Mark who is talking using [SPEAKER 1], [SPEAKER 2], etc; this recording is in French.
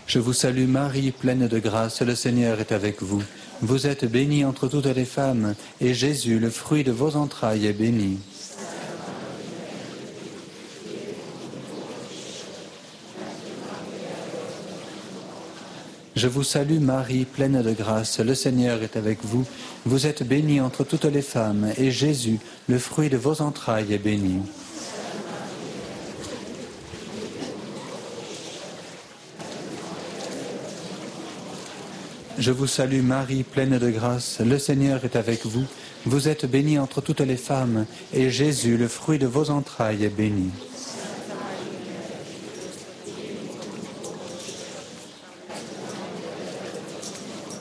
[SPEAKER 1] Je vous salue Marie, pleine de grâce, le Seigneur est avec vous. Vous êtes bénie entre toutes les femmes, et Jésus, le fruit de vos entrailles, est béni. Je vous salue Marie, pleine de grâce, le Seigneur est avec vous. Vous êtes bénie entre toutes les femmes, et Jésus, le fruit de vos entrailles, est béni. Je vous salue Marie, pleine de grâce, le Seigneur est avec vous. Vous êtes bénie entre toutes les femmes, et Jésus, le fruit de vos entrailles, est béni.